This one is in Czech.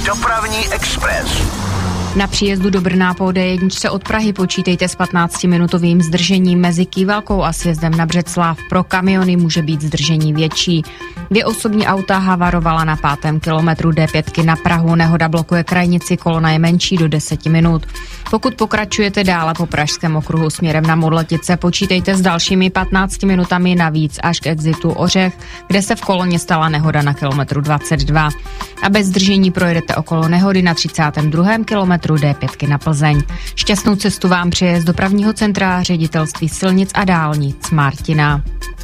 Dopravní expres. Na příjezdu do Brna po D1 od Prahy počítejte s 15-minutovým zdržením mezi Kývalkou a sjezdem na Břeclav. Pro kamiony může být zdržení větší. 2 osobní auta havarovala na 5. kilometru D5 na Prahu. Nehoda blokuje krajnici, kolona je menší do 10 minut. Pokud pokračujete dále po Pražském okruhu směrem na Modletice, počítejte s dalšími 15 minutami navíc až k exitu Ořech, kde se v koloně stala nehoda na kilometru 22. A bez zdržení projedete okolo nehody na 32. kilometru D5 na Plzeň. Šťastnou cestu vám přeje z dopravního centra Ředitelství silnic a dálnic Martina.